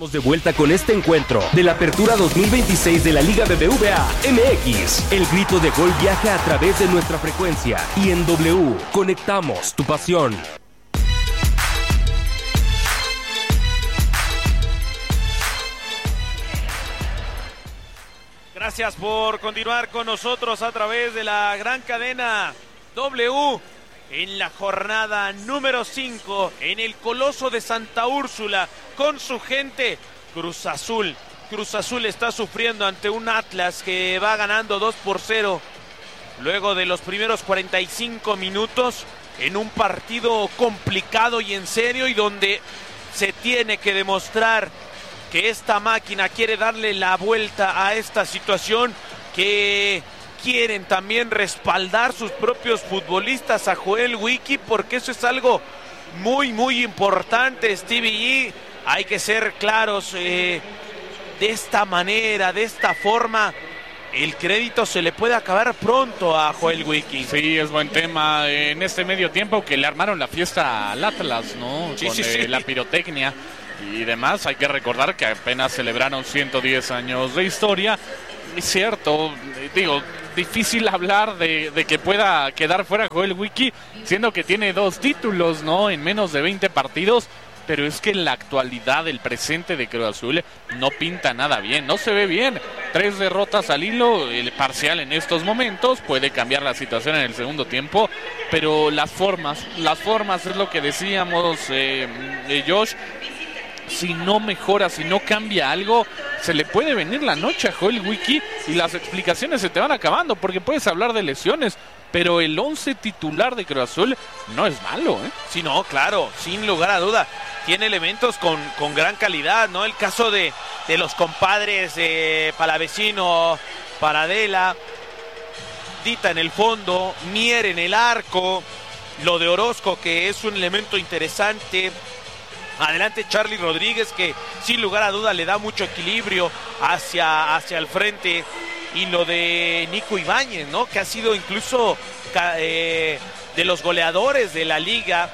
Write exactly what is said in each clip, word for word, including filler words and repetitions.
Estamos de vuelta con este encuentro de la Apertura dos mil veintiséis de la Liga B B V A M X. El grito de gol viaja a través de nuestra frecuencia y en W conectamos tu pasión. Gracias por continuar con nosotros a través de la gran cadena W en la jornada número cinco en el Coloso de Santa Úrsula con su gente. Cruz Azul. Cruz Azul está sufriendo ante un Atlas que va ganando dos por cero luego de los primeros cuarenta y cinco minutos en un partido complicado y en serio y donde se tiene que demostrar que esta máquina quiere darle la vuelta a esta situación, que quieren también respaldar sus propios futbolistas a Joel Wiki, porque eso es algo muy, muy importante, Stevie G. Hay que ser claros, eh, de esta manera, de esta forma, el crédito se le puede acabar pronto a Joel Wiki. Sí, es buen tema en este medio tiempo que le armaron la fiesta al Atlas, ¿no? Sí, Con sí, eh, sí. la pirotecnia y demás. Hay que recordar que apenas celebraron ciento diez años de historia. Es cierto, digo, difícil hablar de, de que pueda quedar fuera Joel Wiki, siendo que tiene dos títulos, ¿no? En menos de veinte partidos. Pero es que en la actualidad, el presente de Cruz Azul no pinta nada bien, no se ve bien. Tres derrotas al hilo, el parcial en estos momentos, puede cambiar la situación en el segundo tiempo, pero las formas, las formas es lo que decíamos, eh, eh, Josh. Si no mejora, si no cambia algo, se le puede venir la noche a Joel Wiki y las explicaciones se te van acabando, porque puedes hablar de lesiones, pero el once titular de Cruz Azul no es malo, ¿eh? Sí, no, claro, sin lugar a duda. Tiene elementos con, con gran calidad, ¿no? El caso de, de los compadres eh, Palavecino, Paradela, Dita en el fondo, Mier en el arco, lo de Orozco, que es un elemento interesante. Adelante Charly Rodríguez, que sin lugar a duda le da mucho equilibrio hacia, hacia el frente. Y lo de Nico Ibáñez, ¿no? Que ha sido incluso eh, de los goleadores de la liga,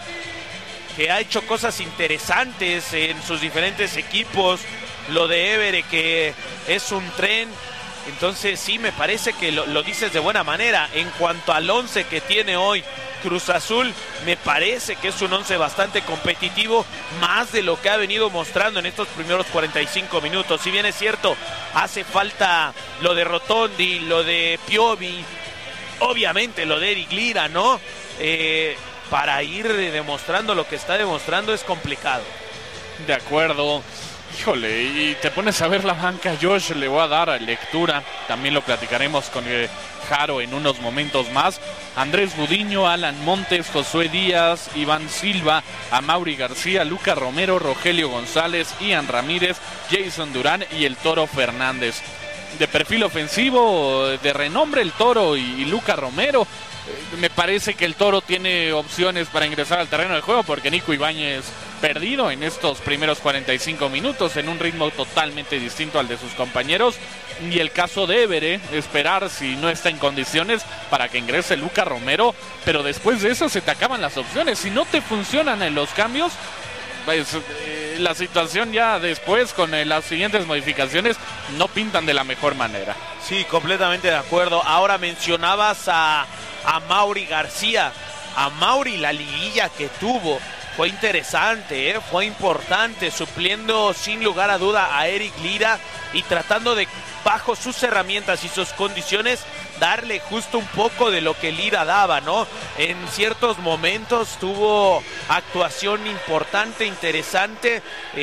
que ha hecho cosas interesantes en sus diferentes equipos. Lo de Évere, que es un tren. Entonces sí, me parece que lo, lo dices de buena manera. En cuanto al once que tiene hoy Cruz Azul, me parece que es un once bastante competitivo, más de lo que ha venido mostrando en estos primeros cuarenta y cinco minutos. Si bien es cierto, hace falta lo de Rotondi, lo de Piovi, obviamente lo de Eric Lira, ¿no? Eh, para ir demostrando lo que está demostrando es complicado. De acuerdo. Híjole, y te pones a ver la banca, Josh, le voy a dar lectura, también lo platicaremos con eh, Jaro en unos momentos más. Andrés Gudiño, Alan Montes, Josué Díaz, Iván Silva, Amaury García, Luca Romero, Rogelio González, Ian Ramírez, Jason Durán y el Toro Fernández. De perfil ofensivo, de renombre el Toro y, y Luca Romero. Me parece que el Toro tiene opciones para ingresar al terreno de juego, porque Nico Ibáñez perdido en estos primeros cuarenta y cinco minutos en un ritmo totalmente distinto al de sus compañeros. Y el caso de Évere, esperar si no está en condiciones para que ingrese Luca Romero, pero después de eso se te acaban las opciones. Si no te funcionan en los cambios, pues eh, la situación ya después con eh, las siguientes modificaciones no pintan de la mejor manera. Sí, completamente de acuerdo. Ahora mencionabas a, a Mauri García. A Mauri, la liguilla que tuvo fue interesante, ¿eh? Fue importante, supliendo sin lugar a duda a Eric Lira y tratando de, bajo sus herramientas y sus condiciones, darle justo un poco de lo que Lira daba, ¿no? En ciertos momentos tuvo actuación importante, interesante,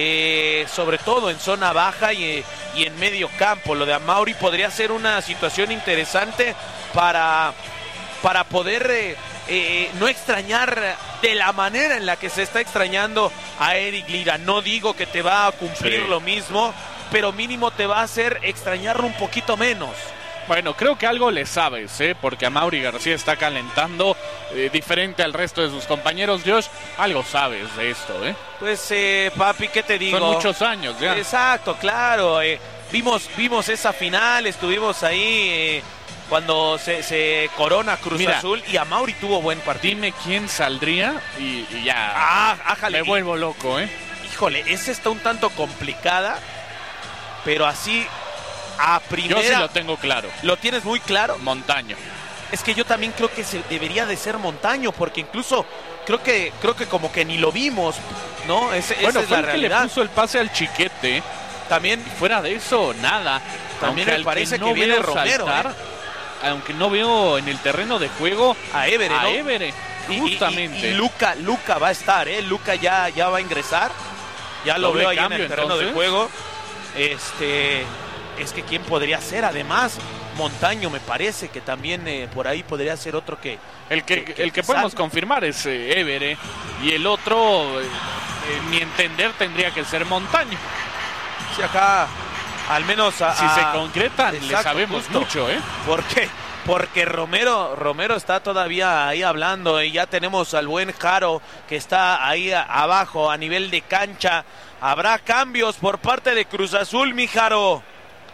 eh, sobre todo en zona baja y, y en medio campo. Lo de Amaury podría ser una situación interesante para, para poder eh, eh, no extrañar de la manera en la que se está extrañando a Eric Lira. No digo que te va a cumplir sí. lo mismo, pero mínimo te va a hacer extrañarlo un poquito menos. Bueno, creo que algo le sabes, ¿eh? Porque Amaury García está calentando eh, diferente al resto de sus compañeros. Josh, algo sabes de esto, ¿eh? Pues, eh, papi, ¿qué te digo? Son muchos años ya. Exacto, claro. Eh, vimos, vimos esa final, estuvimos ahí eh, cuando se, se corona Cruz Mira, Azul y Amaury tuvo buen partido. Dime quién saldría y, y ya ah, ájale, me vuelvo loco, ¿eh? híjole, esa está un tanto complicada, pero así a primera... Yo sí lo tengo claro. ¿Lo tienes muy claro? Montaño. Es que yo también creo que se debería de ser Montaño, porque incluso creo que creo que como que ni lo vimos, ¿no? Ese, bueno, esa es fue la el realidad. que le puso el pase al Chiquete. También, Fuera de eso, nada. también Aunque me parece que, que, no viene veo Romero, saltar, ¿eh? Aunque no veo en el terreno de juego A Évere, a ¿no? Évere, Y- y- justamente. Y, y Luca, Luca va a estar, ¿eh? Luca ya, ya va a ingresar. Ya lo Doble veo ahí en cambio, el terreno entonces. de juego. Este, es que quién podría ser, además, Montaño me parece que también eh, por ahí podría ser otro que... El que, que- que el que podemos salga. confirmar es eh, Évere, y el otro, eh, en mi entender, tendría que ser Montaño. Sí, acá, al menos... A, Si se a- concretan, le exacto, sabemos justo. mucho, ¿eh? ¿Por qué? Porque Romero, Romero está todavía ahí hablando y ya tenemos al buen Jaro que está ahí a- abajo a nivel de cancha. Habrá cambios por parte de Cruz Azul, mi Jaro.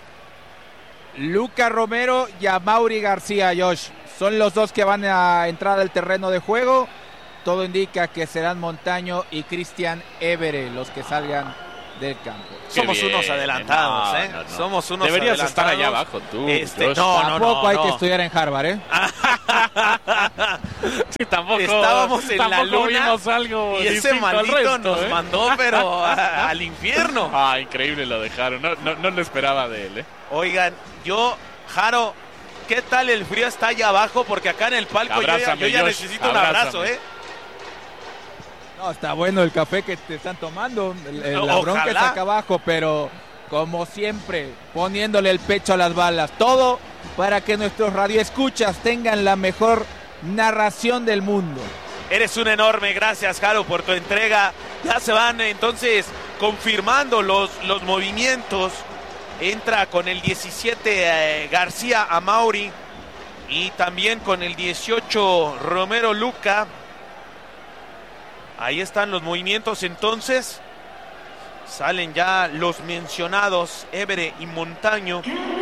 Luca Romero y a Mauri García, Josh. Son los dos que van a entrar al terreno de juego. Todo indica que serán Montaño y Cristian Évere los que salgan del campo. Qué Somos bien. unos adelantados, No, ¿eh? no, no. Somos unos Deberías adelantados. estar allá abajo tú. Este, Josh. no, no, Tampoco no, hay no. que estudiar en Harvard, ¿eh? Sí, tampoco, Estábamos en la tampoco luna vimos algo y ese distinto al maldito resto, nos ¿eh? mandó, pero a- al infierno. Ah, increíble lo dejaron. No, no, no lo esperaba de él, ¿eh? Oigan, yo, Jaro, ¿qué tal el frío está allá abajo? Porque acá en el palco yo ya, Abrázame, yo ya Josh, necesito un abrázame. abrazo, ¿eh? No, está bueno el café que te están tomando. El- el- la Ojalá. bronca está acá abajo, pero como siempre, poniéndole el pecho a las balas. Todo para que nuestros radioescuchas tengan la mejor narración del mundo. Eres un enorme, gracias Jaro por tu entrega. Ya se van entonces confirmando los, los movimientos. Entra con el diecisiete eh, García Amauri y también con el dieciocho Romero Luca. Ahí están los movimientos entonces. Salen ya los mencionados Évere y Montaño.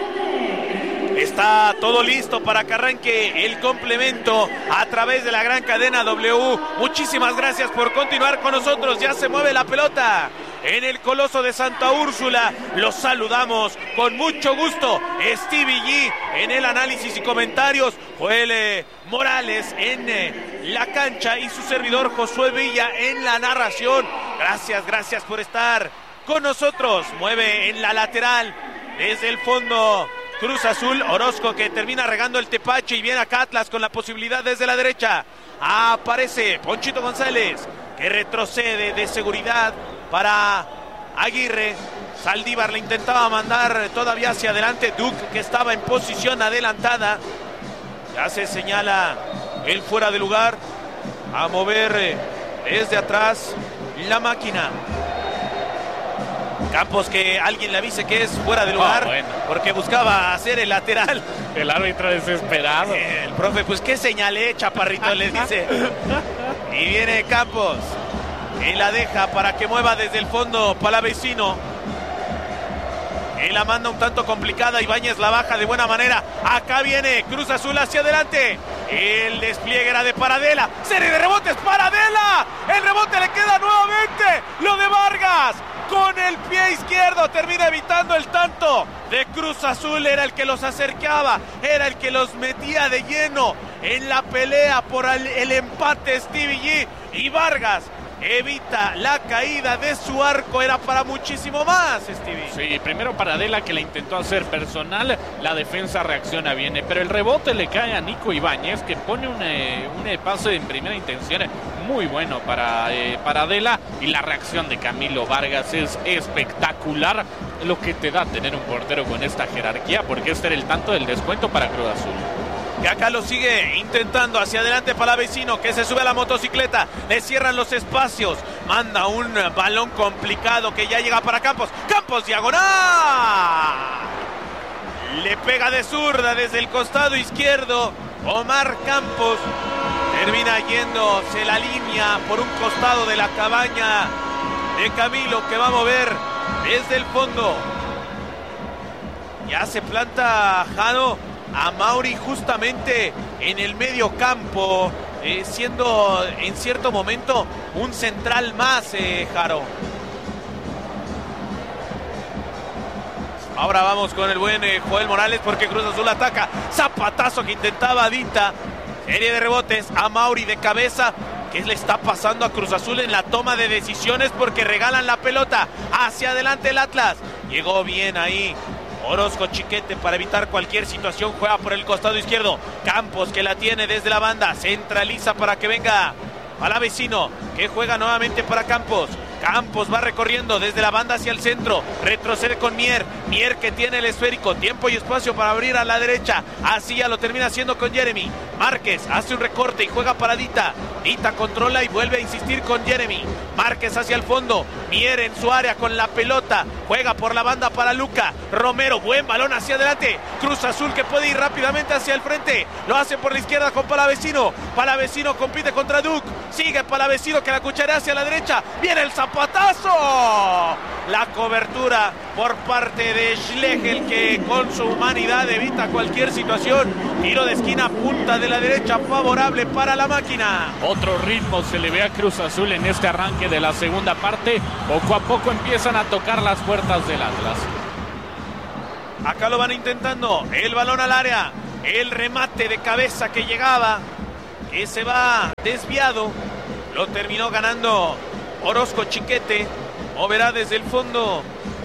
Está todo listo para que arranque el complemento a través de la gran cadena W. Muchísimas gracias por continuar con nosotros. Ya se mueve la pelota en el Coloso de Santa Úrsula. Los saludamos con mucho gusto. Stevie G en el análisis y comentarios. Joel eh, Morales en eh, la cancha y su servidor Josué Villa en la narración. Gracias, gracias por estar con nosotros. Mueve en la lateral desde el fondo Cruz Azul, Orozco que termina regando el tepache y viene acá Atlas con la posibilidad desde la derecha. Aparece Ponchito González que retrocede de seguridad para Aguirre. Saldívar le intentaba mandar todavía hacia adelante. Duke que estaba en posición adelantada. Ya se señala el fuera de lugar. A mover desde atrás la máquina. Campos que alguien le avise que es fuera de lugar, Ah, bueno. porque buscaba hacer el lateral. El árbitro desesperado. El profe, pues qué señalé, chaparrito, le dice. Y viene Campos y la deja para que mueva desde el fondo Palavecino. Y la manda un tanto complicada. Ibáñez la baja de buena manera. Acá viene Cruz Azul hacia adelante. El despliegue era de Paradela. Serie de rebotes, Paradela. El rebote le queda nuevamente. Lo de Vargas. Con el pie izquierdo termina evitando el tanto de Cruz Azul. Era el que los acercaba. Era el que los metía de lleno en la pelea por el, el empate. Stevie G y Vargas evita la caída de su arco. Era para muchísimo más, Stevie. Sí, primero Paradela que la intentó hacer personal, la defensa reacciona bien, pero el rebote le cae a Nico Ibáñez que pone un, eh, un eh, pase en primera intención muy bueno para eh, Paradela, y la reacción de Camilo Vargas es espectacular, lo que te da tener un portero con esta jerarquía, porque este era el tanto del descuento para Cruz Azul. Que acá lo sigue intentando hacia adelante Palavecino, que se sube a la motocicleta, le cierran los espacios, manda un balón complicado que ya llega para Campos. Campos diagonal, le pega de zurda desde el costado izquierdo. Omar Campos termina yéndose la línea por un costado de la cabaña de Camilo, que va a mover desde el fondo. Ya se planta Jano a Mauri justamente en el medio campo, eh, siendo en cierto momento un central más, eh, Jaro. Ahora vamos con el buen eh, Joel Morales porque Cruz Azul ataca. Zapatazo que intentaba Dita. Serie de rebotes a Mauri de cabeza. ¿Qué le está pasando a Cruz Azul en la toma de decisiones? Porque regalan la pelota hacia adelante el Atlas. Llegó bien ahí Orozco Chiquete para evitar cualquier situación. Juega por el costado izquierdo. Campos que la tiene desde la banda. Centraliza para que venga Palavecino, que juega nuevamente para Campos. Campos va recorriendo desde la banda hacia el centro. Retrocede con Mier. Mier que tiene el esférico. Tiempo y espacio para abrir a la derecha. Así ya lo termina haciendo con Jeremy. Márquez hace un recorte y juega para Dita. Dita controla y vuelve a insistir con Jeremy. Márquez hacia el fondo. Mier en su área con la pelota. Juega por la banda para Luca. Romero, buen balón hacia adelante. Cruz Azul que puede ir rápidamente hacia el frente. Lo hace por la izquierda con Palavecino. Palavecino compite contra Duke. Sigue Palavecino que la cucharea hacia la derecha. Viene el zapatazo. La cobertura por parte de Schlegel que con su humanidad evita cualquier situación. Tiro de esquina, punta de la derecha favorable para la máquina. Otro ritmo se le ve a Cruz Azul en este arranque de la segunda parte. Poco a poco empiezan a tocar las puertas del Atlas. Acá lo van intentando. El balón al área. El remate de cabeza que llegaba. Que se va desviado. Lo terminó ganando Orozco Chiquete. Moverá desde el fondo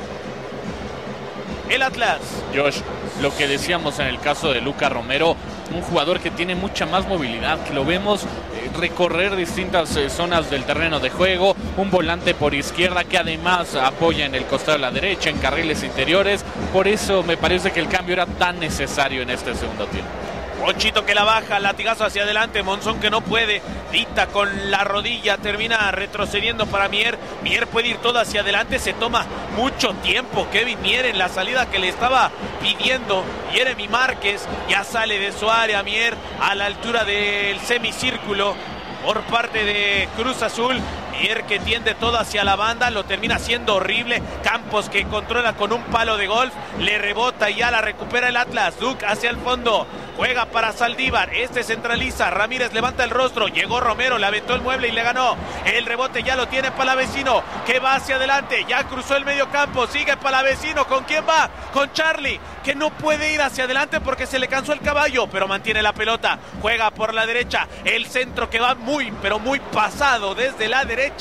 el Atlas. Josh, lo que decíamos en el caso de Luca Romero, un jugador que tiene mucha más movilidad, que lo vemos eh, recorrer distintas eh, zonas del terreno de juego, un volante por izquierda que además apoya en el costado de la derecha, en carriles interiores. Por eso me parece que el cambio era tan necesario en este segundo tiempo. Ponchito que la baja, latigazo hacia adelante, Monzón que no puede, Dita con la rodilla, termina retrocediendo para Mier. Mier puede ir todo hacia adelante, se toma mucho tiempo Kevin Mier en la salida que le estaba pidiendo Jeremy Márquez. Ya sale de su área Mier a la altura del semicírculo por parte de Cruz Azul. Mier que tiende todo hacia la banda, lo termina haciendo horrible. Campos que controla con un palo de golf, le rebota y ya la recupera el Atlas. Duke hacia el fondo, juega para Saldívar, este centraliza, Ramírez levanta el rostro, llegó Romero, le aventó el mueble y le ganó. El rebote ya lo tiene Palavecino, que va hacia adelante, ya cruzó el medio campo, sigue Palavecino, ¿con quién va? Con Charlie, que no puede ir hacia adelante porque se le cansó el caballo, pero mantiene la pelota, juega por la derecha, el centro que va muy, pero muy pasado desde la derecha.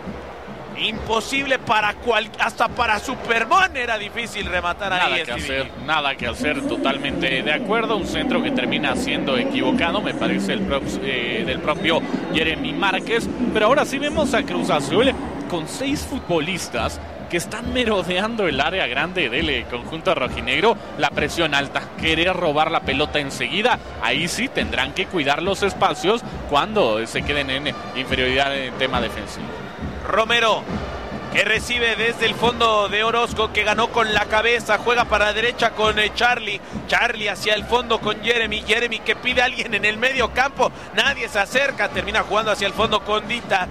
Imposible para cual, hasta para Superman era difícil rematar nada ahí. Que hacer, nada que hacer, totalmente de acuerdo. Un centro que termina siendo equivocado, me parece, el pro, eh, del propio Jeremy Márquez. Pero ahora sí vemos a Cruz Azul con seis futbolistas que están merodeando el área grande del conjunto rojinegro. La presión alta, querer robar la pelota enseguida. Ahí sí tendrán que cuidar los espacios cuando se queden en inferioridad en tema defensivo. Romero, que recibe desde el fondo de Orozco, que ganó con la cabeza, juega para la derecha con eh, Charlie, Charlie hacia el fondo con Jeremy, Jeremy que pide a alguien en el medio campo, nadie se acerca, termina jugando hacia el fondo con Dita,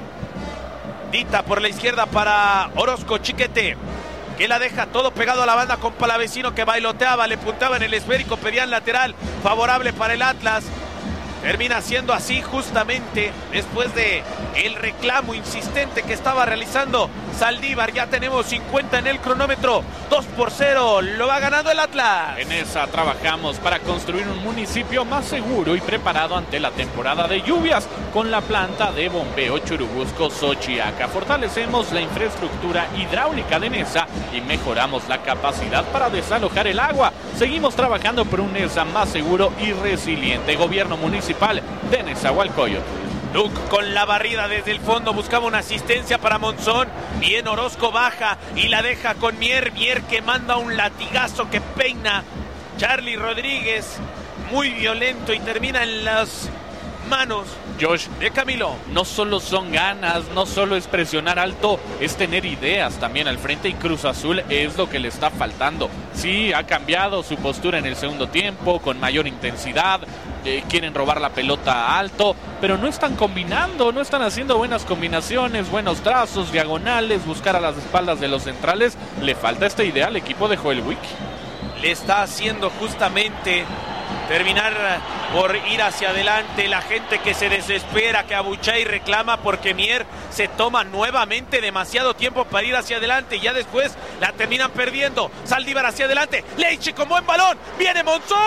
Dita por la izquierda para Orozco Chiquete, que la deja todo pegado a la banda con Palavecino que bailoteaba, le puntaba en el esférico, pedían lateral favorable para el Atlas. Termina siendo así justamente después de el reclamo insistente que estaba realizando Saldívar. Ya tenemos cincuenta en el cronómetro, dos por cero, lo va ganando el Atlas. En esa trabajamos para construir un municipio más seguro y preparado ante la temporada de lluvias con la planta de bombeo Churubusco Xochiaca. Fortalecemos la infraestructura hidráulica de Nesa y mejoramos la capacidad para desalojar el agua. Seguimos trabajando por un Nesa más seguro y resiliente. Gobierno municipal de Nezahualcóyotl. Duke con la barrida desde el fondo, buscaba una asistencia para Monzón. Bien, Orozco baja y la deja con Mier. Mier que manda un latigazo que peina Charlie Rodríguez, muy violento, y termina en las manos Josh, de Camilo. No solo son ganas, no solo es presionar alto, es tener ideas también al frente, y Cruz Azul es lo que le está faltando. Sí, ha cambiado su postura en el segundo tiempo, con mayor intensidad, eh, quieren robar la pelota alto, pero no están combinando, no están haciendo buenas combinaciones, buenos trazos, diagonales, buscar a las espaldas de los centrales. Le falta esta idea al equipo de Joel Wicks. Le está haciendo justamente terminar por ir hacia adelante, la gente que se desespera, que abuchea y reclama porque Mier se toma nuevamente demasiado tiempo para ir hacia adelante y ya después la terminan perdiendo. Saldívar hacia adelante, Leite con buen balón, viene Monzón,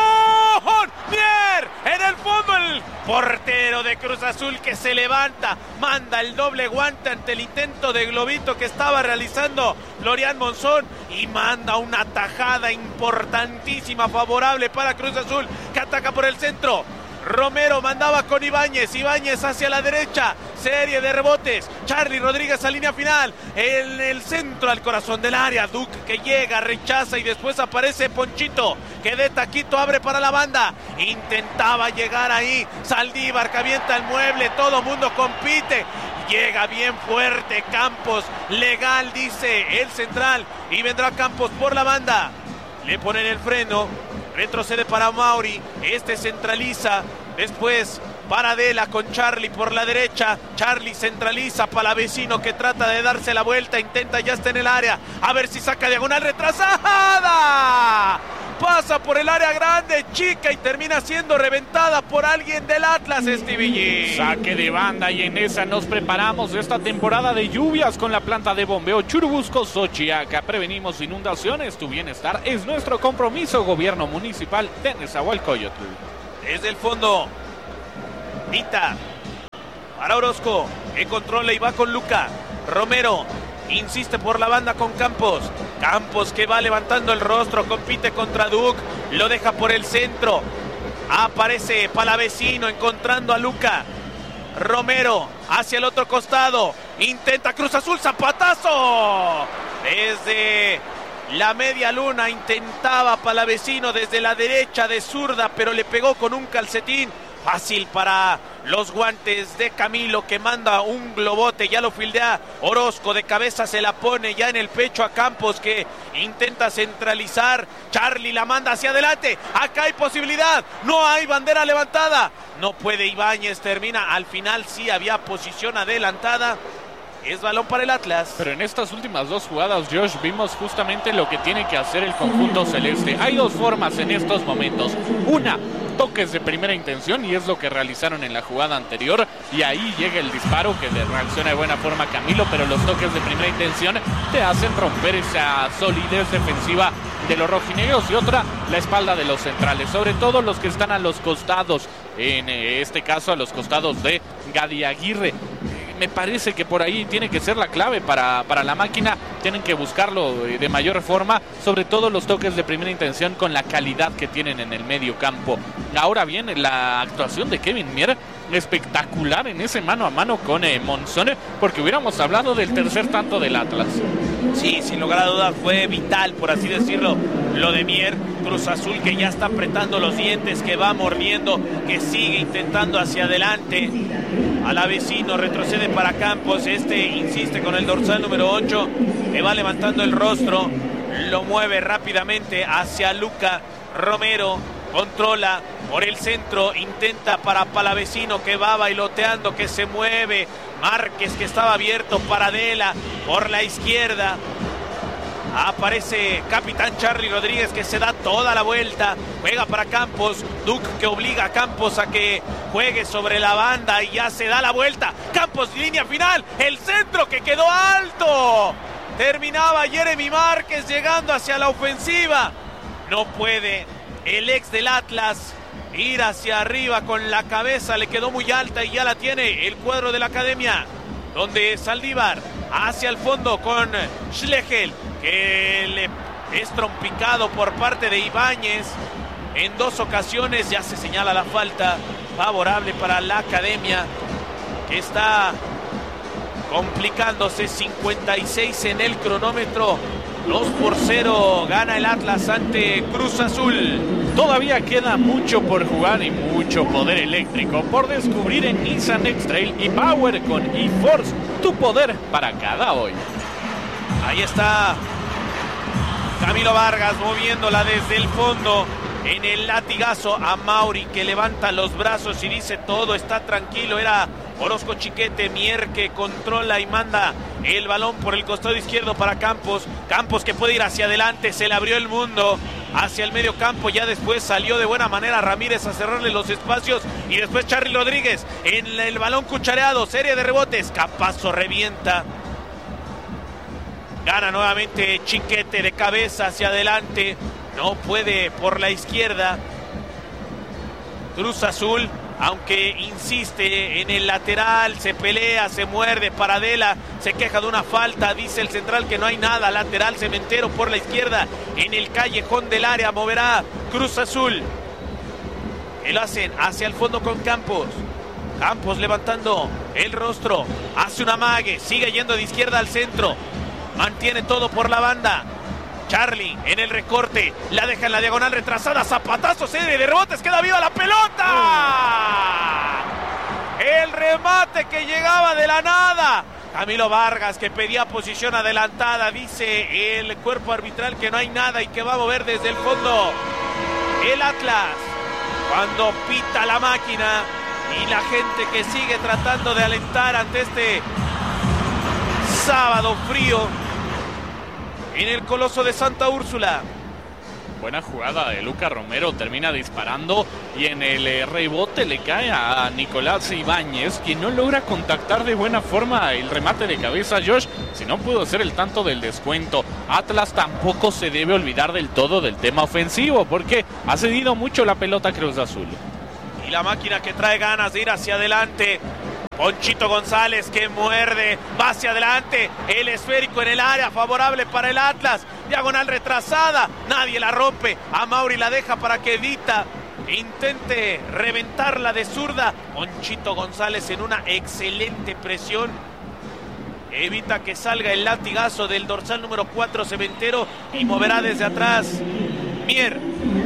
Mier en el fondo, el portero de Cruz Azul que se levanta, manda el doble guante ante el intento de globito que estaba realizando Florian Monzón y manda una tajada importantísima favorable para Cruz Azul que ataca por el centro. Romero mandaba con Ibáñez, Ibáñez hacia la derecha, serie de rebotes, Charly Rodríguez a línea final, en el centro al corazón del área, Duke que llega, rechaza y después aparece Ponchito, que de taquito abre para la banda, intentaba llegar ahí, Saldívar que avienta el mueble, todo mundo compite, llega bien fuerte Campos, legal dice el central, y vendrá Campos por la banda, le ponen el freno, retrocede para Mauri, este centraliza, después para Adela con Charly por la derecha, Charly centraliza para Vecino que trata de darse la vuelta, intenta, ya está en el área, a ver si saca diagonal retrasada, pasa por el área grande, chica y termina siendo reventada por alguien del Atlas, Stevie. Saque de banda y en esa nos preparamos esta temporada de lluvias con la planta de bombeo Churubusco Xochiaca. Prevenimos inundaciones, tu bienestar es nuestro compromiso, gobierno municipal de Nezahualcóyotl. Desde el fondo, Dita, para Orozco, que controla y va con Luca, Romero, insiste por la banda con Campos, Campos que va levantando el rostro, compite contra Duke, lo deja por el centro, aparece Palavecino encontrando a Luca, Romero hacia el otro costado, intenta Cruz Azul, zapatazo, desde la media luna intentaba Palavecino desde la derecha de zurda, pero le pegó con un calcetín. Fácil para los guantes de Camilo que manda un globote, ya lo fildea Orozco, de cabeza se la pone ya en el pecho a Campos que intenta centralizar, Charly la manda hacia adelante, acá hay posibilidad, no hay bandera levantada, no puede Ibáñez, termina, al final sí había posición adelantada. Es balón para el Atlas. Pero en estas últimas dos jugadas, Josh, vimos justamente lo que tiene que hacer el conjunto celeste. Hay dos formas en estos momentos. Una, toques de primera intención, y es lo que realizaron en la jugada anterior. Y ahí llega el disparo, que reacciona de buena forma Camilo, pero los toques de primera intención te hacen romper esa solidez defensiva de los rojinegros. Y otra, la espalda de los centrales, sobre todo los que están a los costados. En este caso, a los costados de Gadi Aguirre. Me parece que por ahí tiene que ser la clave para, para la máquina. Tienen que buscarlo de mayor forma, sobre todo los toques de primera intención con la calidad que tienen en el medio campo. Ahora bien, la actuación de Kevin Mier, espectacular en ese mano a mano con eh, Monzón, porque hubiéramos hablado del tercer tanto del Atlas. Sí, sin lugar a dudas fue vital, por así decirlo, lo de Mier. Cruz Azul que ya está apretando los dientes, que va mordiendo, que sigue intentando hacia adelante. Palavecino retrocede para Campos, este insiste con el dorsal número ocho, le va levantando el rostro, lo mueve rápidamente hacia Luca. Romero controla por el centro, intenta para Palavecino que va bailoteando, que se mueve. Márquez que estaba abierto para Adela por la izquierda. Aparece Capitán Charly Rodríguez que se da toda la vuelta, juega para Campos, Duke que obliga a Campos a que juegue sobre la banda y ya se da la vuelta. Campos, línea final, el centro que quedó alto. Terminaba Jeremy Márquez llegando hacia la ofensiva. No puede el ex del Atlas ir hacia arriba con la cabeza, le quedó muy alta y ya la tiene el cuadro de la academia, donde Saldívar hacia el fondo con Schlegel, que le es trompicado por parte de Ibáñez en dos ocasiones. Ya se señala la falta favorable para la academia, que está complicándose. Cincuenta y seis en el cronómetro, dos por cero gana el Atlas ante Cruz Azul. Todavía queda mucho por jugar y mucho poder eléctrico por descubrir en Nissan X-Trail y Power con eForce, tu poder para cada hoy. Ahí está Camilo Vargas moviéndola desde el fondo en el latigazo a Mauri, que levanta los brazos y dice todo está tranquilo. Era Orozco Chiquete, Mier que controla y manda el balón por el costado izquierdo para Campos. Campos que puede ir hacia adelante, se le abrió el mundo hacia el medio campo, ya después salió de buena manera Ramírez a cerrarle los espacios y después Charly Rodríguez en el balón cuchareado, serie de rebotes, Campazzo revienta. Gana nuevamente Chiquete de cabeza hacia adelante, no puede por la izquierda. Cruz Azul, aunque insiste en el lateral, se pelea, se muerde, Paradela se queja de una falta, dice el central que no hay nada, lateral Cementero por la izquierda, en el callejón del área, moverá Cruz Azul. Y lo hacen hacia el fondo con Campos. Campos levantando el rostro, hace una amague, sigue yendo de izquierda al centro, mantiene todo por la banda. Charly en el recorte, la deja en la diagonal retrasada, zapatazo, serie de rebotes, queda viva la pelota. El remate que llegaba de la nada. Camilo Vargas que pedía posición adelantada, dice el cuerpo arbitral que no hay nada y que va a mover desde el fondo el Atlas. Cuando pita la máquina y la gente que sigue tratando de alentar ante este sábado frío en el Coloso de Santa Úrsula. Buena jugada de Luca Romero, termina disparando y en el eh, rebote le cae a Nicolás Ibáñez, quien no logra contactar de buena forma el remate de cabeza. Josh, si no pudo hacer el tanto del descuento. Atlas tampoco se debe olvidar del todo del tema ofensivo, porque ha cedido mucho la pelota Cruz Azul. Y la máquina que trae ganas de ir hacia adelante. Ponchito González que muerde, va hacia adelante, el esférico en el área, favorable para el Atlas, diagonal retrasada, nadie la rompe, a Mauri la deja para que Dita intente reventarla de zurda. Ponchito González en una excelente presión, evita que salga el latigazo del dorsal número cuatro Cementero y moverá desde atrás Mier,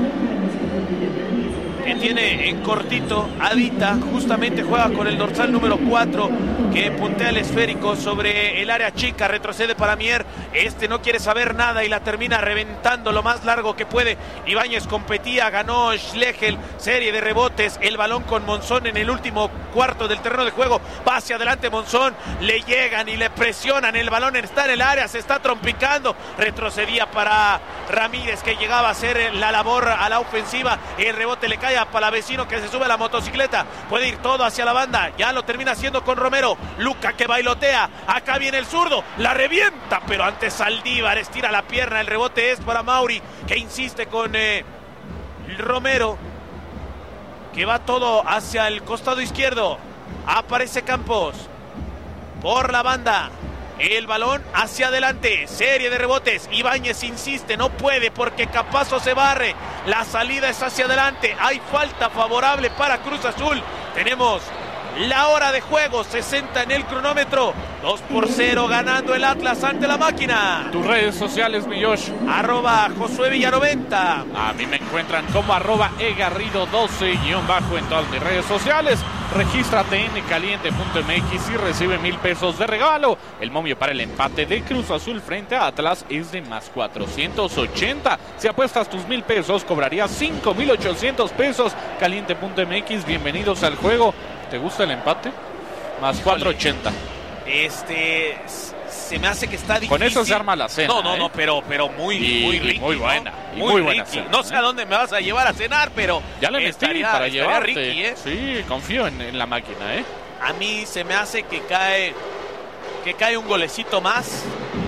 que tiene en cortito a Dita, justamente juega con el dorsal número cuatro, que puntea el esférico sobre el área chica, retrocede para Mier, este no quiere saber nada y la termina reventando lo más largo que puede. Ibáñez competía, ganó Schlegel, serie de rebotes, el balón con Monzón en el último cuarto del terreno de juego, va hacia adelante Monzón, le llegan y le presionan, el balón está en el área, se está trompicando, retrocedía para Ramírez que llegaba a hacer la labor a la ofensiva, el rebote le cae a Palavecino que se sube a la motocicleta, puede ir todo hacia la banda, ya lo termina haciendo con Romero, Luca que bailotea, acá viene el zurdo, la revienta, pero antes Saldívar estira la pierna, el rebote es para Mauri, que insiste con eh, Romero, que va todo hacia el costado izquierdo, aparece Campos, por la banda, el balón hacia adelante, serie de rebotes, Ibáñez insiste, no puede porque Campazzo se barre, la salida es hacia adelante, hay falta favorable para Cruz Azul, tenemos la hora de juego, sesenta en el cronómetro, dos por cero ganando el Atlas ante la máquina. Tus redes sociales, mi Josh. Arroba Josué Villanoventa. A mí me encuentran como arroba egarrido doce guión bajo en todas mis redes sociales. Regístrate en caliente punto m x y recibe mil pesos de regalo. El momio para el empate de Cruz Azul frente a Atlas es de más cuatrocientos ochenta. Si apuestas tus mil pesos, cobrarías cinco mil ochocientos pesos. caliente punto m x, bienvenidos al juego. ¿Te gusta el empate? Más cuatrocientos ochenta. Este, se me hace que está difícil. Con eso se arma la cena. No, no, ¿eh? no, pero, pero muy, y, muy rico. Muy buena. ¿no? Y muy, muy buena ricky. cena, No sé ¿eh? a dónde me vas a llevar a cenar, pero ya le metí estaría, para estaría llevarte. Ricky, ¿eh? Sí, confío en, en la máquina, ¿eh? A mí se me hace que cae, que cae un golecito más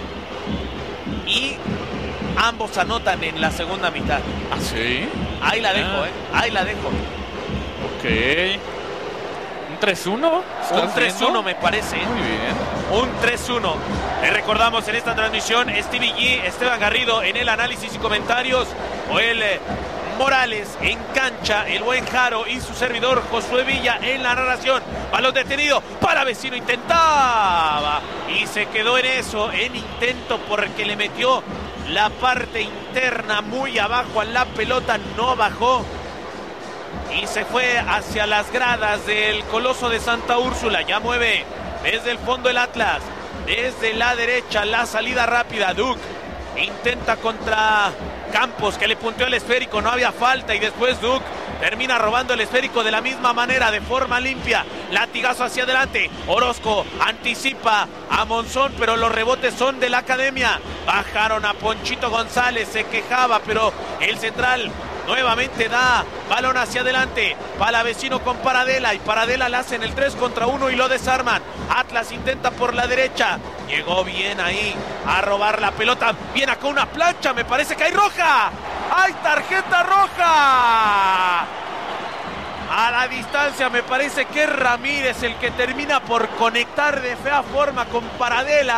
y ambos anotan en la segunda mitad. ¿Ah, sí? Ahí la dejo, ah. ¿eh? Ahí la dejo. Ok. ¿Un tres uno? Un tres uno me parece. Muy bien. Un tres uno. Le recordamos en esta transmisión Stevie G, Esteban Garrido en el análisis y comentarios, Joel Morales en cancha, el buen Jaro y su servidor Josué Villa en la narración. Balón detenido, Palavecino intentaba y se quedó en eso, en intento porque le metió la parte interna muy abajo a la pelota, no bajó. Y se fue hacia las gradas del Coloso de Santa Úrsula. Ya mueve desde el fondo el Atlas. Desde la derecha la salida rápida. Duke intenta contra Campos, que le punteó el esférico. No había falta. Y después Duke termina robando el esférico de la misma manera, de forma limpia. Latigazo hacia adelante. Orozco anticipa a Monzón, pero los rebotes son de la academia. Bajaron a Ponchito González, se quejaba, pero el central nuevamente da balón hacia adelante. Palavecino con Paradela, y Paradela la hace en el tres contra uno y lo desarman. Atlas intenta por la derecha. Llegó bien ahí a robar la pelota. Viene acá una plancha, me parece que hay roja. ¡Hay tarjeta roja! A la distancia me parece que es Ramírez el que termina por conectar de fea forma con Paradela.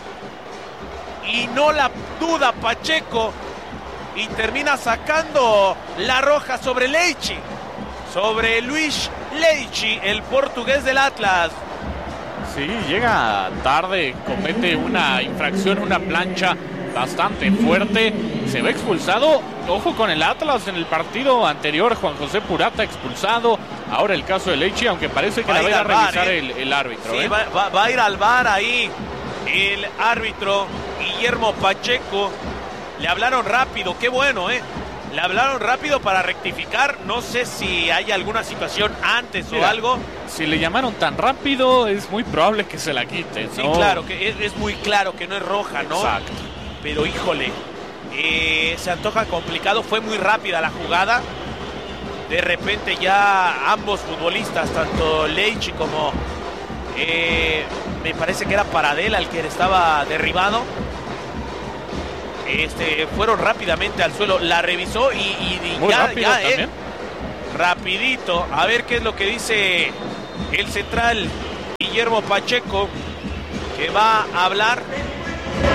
Y no la duda Pacheco. Y termina sacando la roja sobre Leichi. Sobre Luis Leichi, el portugués del Atlas. Sí, llega tarde, comete una infracción, una plancha bastante fuerte. Se ve expulsado. Ojo con el Atlas en el partido anterior. Juan José Purata expulsado. Ahora el caso de Leichi, aunque parece que va la va a ir a revisar bar, ¿eh? el, el árbitro. Sí, ¿eh? va, va, va a ir al V A R ahí el árbitro Guillermo Pacheco. Le hablaron rápido, qué bueno, ¿eh? Le hablaron rápido para rectificar. No sé si hay alguna situación antes Mira, o algo. Si le llamaron tan rápido, es muy probable que se la quite, Sí, ¿no? claro, que es, es muy claro que no es roja, ¿no? Exacto. Pero híjole, eh, se antoja complicado. Fue muy rápida la jugada. De repente ya ambos futbolistas, tanto Leichi como eh, me parece que era Paradela el que estaba derribado, Este, fueron rápidamente al suelo. La revisó y, y Muy ya, rápido ya eh, también. rapidito. A ver qué es lo que dice el central Guillermo Pacheco, que va a hablar